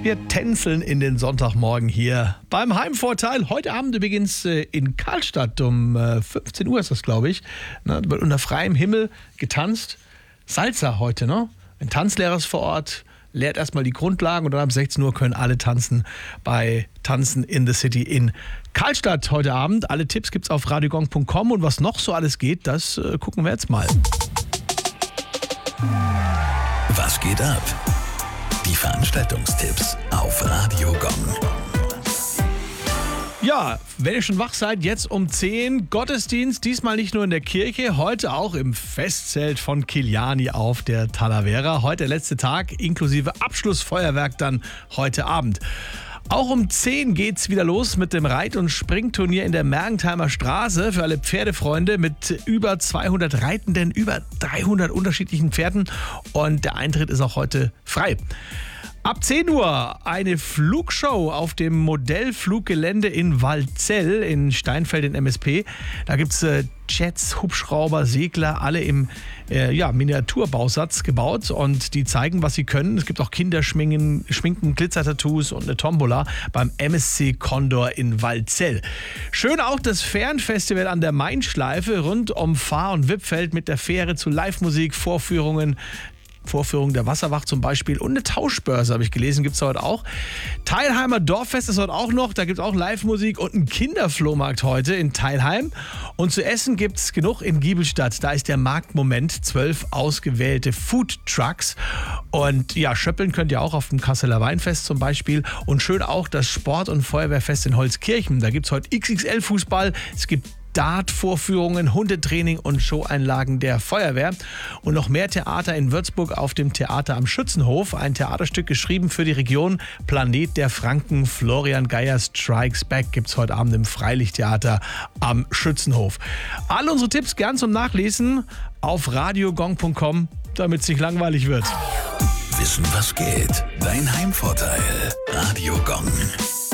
Wir tänzeln in den Sonntagmorgen hier beim Heimvorteil. Heute Abend übrigens in Karlstadt um 15 Uhr ist das, glaube ich. Wird unter freiem Himmel getanzt. Salsa heute, ne? Ein Tanzlehrer ist vor Ort, lehrt erstmal die Grundlagen und dann ab 16 Uhr können alle tanzen bei Tanzen in the City in Karlstadt heute Abend. Alle Tipps gibt's auf radiogong.com und was noch so alles geht, das gucken wir jetzt mal. Was geht ab? Die Veranstaltungstipps auf Radio Gong. Ja, wenn ihr schon wach seid, jetzt um 10 Gottesdienst, diesmal nicht nur in der Kirche, heute auch im Festzelt von Kiliani auf der Talavera. Heute der letzte Tag, inklusive Abschlussfeuerwerk dann heute Abend. Auch um 10 geht's wieder los mit dem Reit- und Springturnier in der Mergentheimer Straße für alle Pferdefreunde mit über 200 Reitenden, über 300 unterschiedlichen Pferden und der Eintritt ist auch heute frei. Ab 10 Uhr eine Flugshow auf dem Modellfluggelände in Walzell in Steinfeld in MSP. Da gibt es Jets, Hubschrauber, Segler, alle im Miniaturbausatz gebaut und die zeigen, was sie können. Es gibt auch Kinderschminken, Glitzertattoos und eine Tombola beim MSC Condor in Walzell. Schön auch das Fährenfestival an der Mainschleife rund um Fahr- und Wippfeld mit der Fähre zu Live-Musik, Vorführung der Wasserwacht zum Beispiel und eine Tauschbörse, habe ich gelesen, gibt es heute auch. Teilheimer Dorffest ist heute auch noch, da gibt es auch Live-Musik und einen Kinderflohmarkt heute in Teilheim. Und zu essen gibt es genug in Giebelstadt, da ist der Marktmoment, 12 ausgewählte Food-Trucks. Und ja, schöppeln könnt ihr auch auf dem Kasseler Weinfest zum Beispiel. Und schön auch das Sport- und Feuerwehrfest in Holzkirchen, da gibt es heute XXL-Fußball, es gibt Dart-Vorführungen, Hundetraining und Showeinlagen der Feuerwehr. Und noch mehr Theater in Würzburg auf dem Theater am Schützenhof. Ein Theaterstück geschrieben für die Region Planet der Franken. Florian Geyer Strikes Back gibt es heute Abend im Freilichttheater am Schützenhof. All unsere Tipps gern zum Nachlesen auf radiogong.com, damit es nicht langweilig wird. Wissen, was geht? Dein Heimvorteil. Radio Gong.